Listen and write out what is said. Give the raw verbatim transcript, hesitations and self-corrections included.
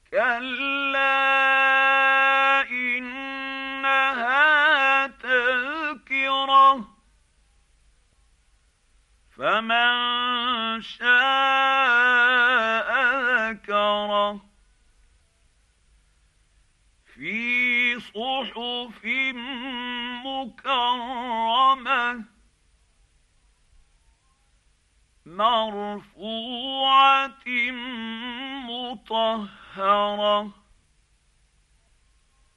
كلا إنها تذكرة فمن شاء ذكره في صحف مكرمة مرفوعة مطهرة